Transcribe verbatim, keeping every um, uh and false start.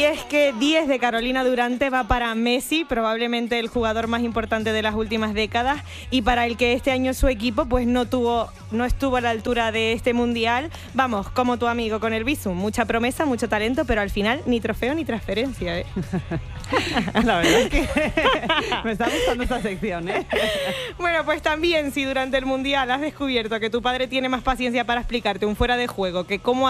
es que diez de Carolina Durante va para Messi, probablemente el jugador más importante de las últimas décadas, y para el que este año su equipo pues no tuvo, no estuvo a la altura de este mundial. Vamos, como tu amigo con el Bizum, mucha promesa, mucho talento, pero al final ni trofeo ni transferencia, ¿eh? La verdad es que me está gustando esta sección, ¿eh? Bueno, pues también si durante el mundial has descubierto que tu padre tiene más paciencia para explicarte un fuera de juego que cómo